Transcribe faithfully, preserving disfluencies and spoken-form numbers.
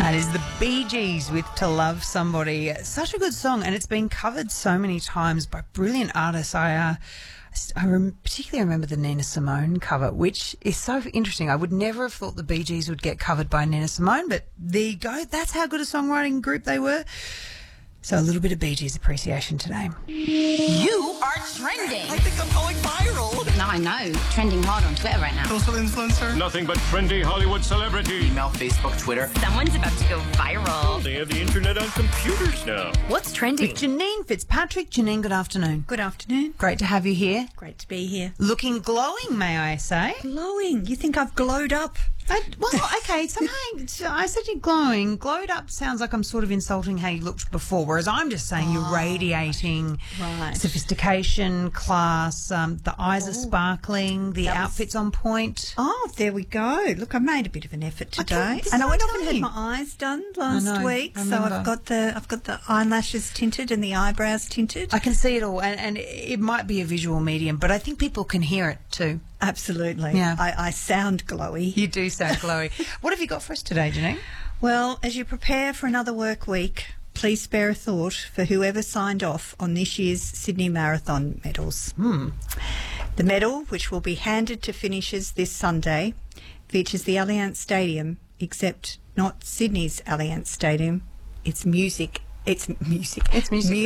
That is the Bee Gees with To Love Somebody. Such a good song, and it's been covered so many times by brilliant artists. I uh, I rem- particularly remember the Nina Simone cover, which is so interesting. I would never have thought the Bee Gees would get covered by Nina Simone, but there you go. That's how good a songwriting group they were. So a little bit of Bee Gees appreciation today. You are trending. I think I'm going viral. No, I know. Trending hard on Twitter right now. Social influencer. Nothing but trendy Hollywood celebrity. Email, Facebook, Twitter. Someone's about to go viral. They have the internet on computers now. What's trending? With Janine Fitzpatrick. Janine, good afternoon. Good afternoon. Great to have you here. Great to be here. Looking glowing, may I say. Glowing. You think I've glowed up? I, well, okay, somehow I said you're glowing. Glowed up sounds like I'm sort of insulting how you looked before, whereas I'm just saying you're radiating right. sophistication, class, um, the eyes Oh. are sparkling, the That was- outfit's on point. Oh, there we go. Look, I made a bit of an effort Okay, today, this and is I what went I'm off and had telling my eyes done last know, week. I So remember. I've got the I've got the eyelashes tinted and the eyebrows tinted. I can see it all, and, and it might be a visual medium, but I think people can hear it too. Absolutely. Yeah. I, I sound glowy. You do sound glowy. What have you got for us today, Janine? Well, as you prepare for another work week, please spare a thought for whoever signed off on this year's Sydney Marathon medals. Hmm. The medal, which will be handed to finishers this Sunday, features the Allianz Stadium, except not Sydney's Allianz Stadium. It's music. It's music. It's music.